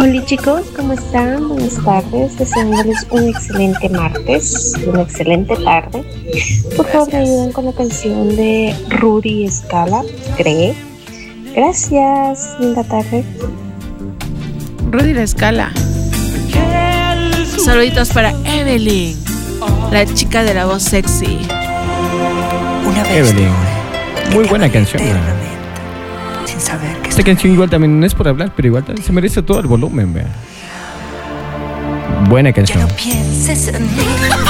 Hola chicos, ¿cómo están? Buenas tardes, deseándoles un excelente martes, una excelente tarde. Por favor, me ayudan con la canción de Rudy Scala, Cree. Gracias, linda tarde. Rudy La Escala. Saluditos para Evelyn, la chica de la voz sexy. Evelyn, muy buena canción. Esta canción igual también no es por hablar, pero igual se merece todo el volumen, vea. Buena canción.